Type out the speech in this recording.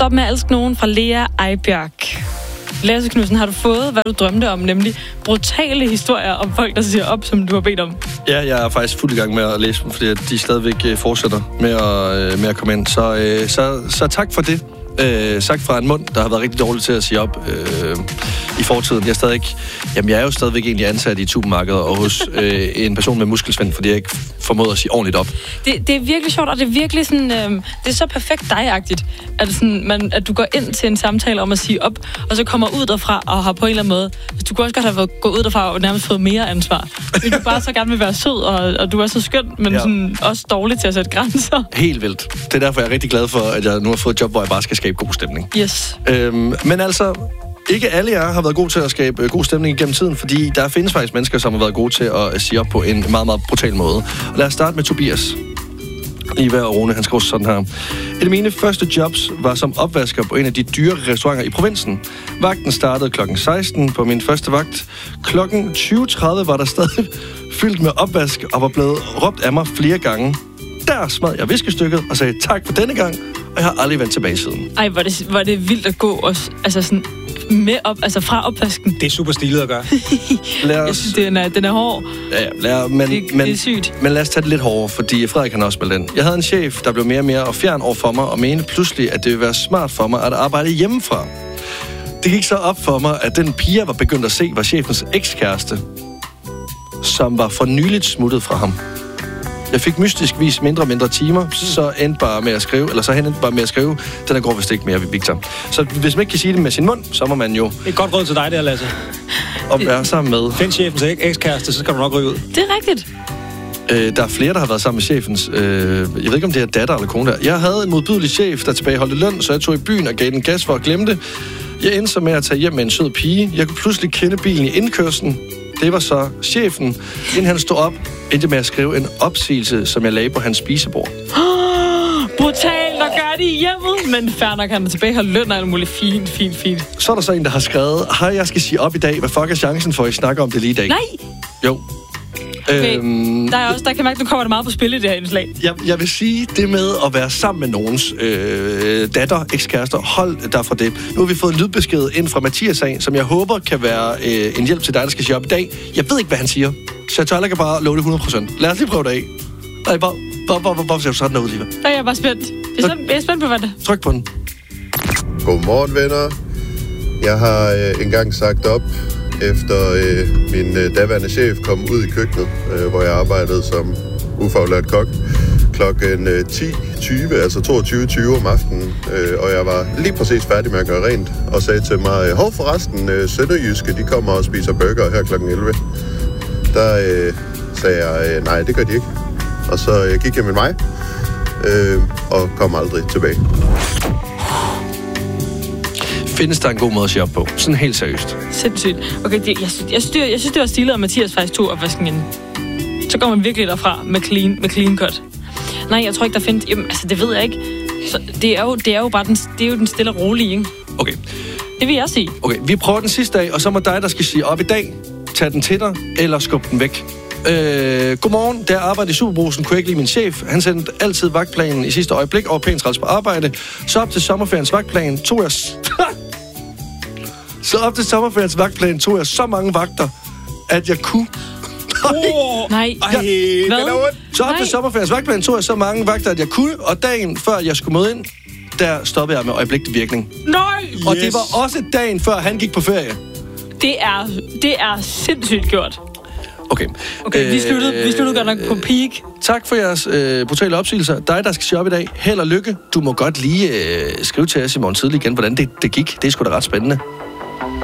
Stop med at elske nogen fra Lea Ejbjerg. Lasse Knudsen, har du fået, hvad du drømte om, nemlig brutale historier om folk, der siger op, som du har bedt om? Ja, jeg er faktisk fuld i gang med at læse dem, fordi de stadigvæk fortsætter med at komme ind. Så tak for det. Sagt fra en mund, der har været rigtig dårlig til at sige op i fortiden. Jeg er jo stadigvæk egentlig ansat i supermarkedet og hos en person med muskelsvind, fordi jeg ikke formåede at sige ordentligt op. Det er virkelig sjovt, og det er virkelig sådan, det er så perfekt dig-agtigt, at du går ind til en samtale om at sige op, og så kommer ud derfra og har på en eller anden måde, du kunne også godt have gået ud derfra og nærmest fået mere ansvar. Fordi du bare så gerne vil være sød, og du er så skøn, men sådan også dårlig til at sætte grænser. Helt vildt. Det er derfor, jeg er rigtig glad for, at jeg nu har fået et job, hvor jeg bare skal skabe god stemning. Yes. Men altså, ikke alle jer har været gode til at skabe god stemning gennem tiden, fordi der findes faktisk mennesker, som har været gode til at sige op på en meget, meget brutal måde. Og lad os starte med Tobias. I hver Rune, han skriver sådan her. Et af mine første jobs var som opvasker på en af de dyre restauranter i provinsen. Vagten startede klokken 16 på min første vagt. Klokken 20.30 var der stadig fyldt med opvask og var blevet råbt af mig flere gange. Der smed jeg viskestykket og sagde tak for denne gang, og jeg har aldrig vendt tilbage siden. Ej, var det vildt at gå også, altså sådan med op, altså fra opvasken. Det er super stilet at gøre. Jeg synes, den er hård. Ja, det er sygt. Men lad os tage det lidt hårdere, fordi Frederik kan også spille den. Jeg havde en chef, der blev mere og mere fjern over for mig, og mente pludselig, at det ville være smart for mig at arbejde hjemmefra. Det gik så op for mig, at den pige var begyndt at se, var chefens ekskæreste, som var for nyligt smuttet fra ham. Jeg fik mystisk vis mindre og mindre timer, så endte bare med at skrive, den her går vist ikke mere, Victor. Så hvis man ikke kan sige det med sin mund, så må man jo... Et godt råd til dig der, Lasse. Og være sammen med... Find chefens ekskæreste, så skal du nok ryge ud. Det er rigtigt. Der er flere, der har været sammen med chefens... jeg ved ikke, om det er datter eller kone der. Jeg havde en modbydelig chef, der tilbageholdte løn, så jeg tog i byen og gav den gas for at glemme det. Jeg endte så med at tage hjem med en sød pige. Jeg kunne pludselig kende bilen i indkørslen. Det var så chefen, inden han stod op, endte med at skrive en opsigelse, som jeg lagde på hans spisebord. Brutalt at gøre det i hjemmet, men fair nok, han er tilbage og løn og alt muligt fint. Så er der så en, der har skrevet, hej, jeg skal sige op i dag. Hvad fuck er chancen for, at I snakker om det lige i dag? Nej! Jo. Okay. Der kan mærke, nu kommer der meget på spil i det her indslag. Jeg vil sige, det med at være sammen med nogens datter, ekskærester, hold der fra det. Nu har vi fået en lydbesked ind fra Mathias af, som jeg håber kan være en hjælp til dig, der skal sige op i dag. Jeg ved ikke, hvad han siger, så jeg tør ikke bare love det 100%. Lad os lige prøve det af. Nej, hvor ser du sådan ud, Liva? Jeg er bare spændt. Jeg er spændt på, hvad det. Tryk på den. Godmorgen, venner. Jeg har engang sagt op, efter min daværende chef kom ud i køkkenet, hvor jeg arbejdede som ufaglært kok, klokken 10:20, altså 22:20 om aftenen, og jeg var lige præcis færdig med at gøre rent, og sagde til mig, hov forresten, Sønderjyske, de kommer og spiser burger her klokken 11. Der sagde jeg, nej, det gør de ikke. Og så gik jeg med mig, og kom aldrig tilbage. Findes der en god måde at sige op på? Sådan helt seriøst. Sindssygt. Okay, jeg synes, det var stilet, at Mathias faktisk tog opvasken ind. Så går man virkelig derfra med clean cut. Nej, jeg tror ikke, der findes... Jamen, altså, det ved jeg ikke. Så det er jo bare den stille og rolige, ikke? Okay. Det vil jeg sige. Okay, vi prøver den sidste dag, og så må dig, der skal sige op i dag, tage den til dig, eller skubbe den væk. Godmorgen, da jeg arbejdede i Superbrugsen, kunne jeg ikke lide min chef. Han sendte altid vagtplanen i sidste øjeblik over pænt træls på arbejde. Så op til sommerferiens vagtplan tog jeg... tog jeg så mange vagter, at jeg kunne... Nej. Hvad? Så op til sommerferiens vagtplan tog jeg så mange vagter, at jeg kunne, og dagen før jeg skulle møde ind, der stoppede jeg med øjeblikkelig virkning. Nej! Og det var også dagen før han gik på ferie. Det er sindssygt gjort. Okay, vi sluttede godt nok på peak. Tak for jeres brutale opsigelser. Dig, der skal sige op i dag, held og lykke. Du må godt lige skrive til os i morgen tidlig igen, hvordan det gik. Det er sgu da ret spændende.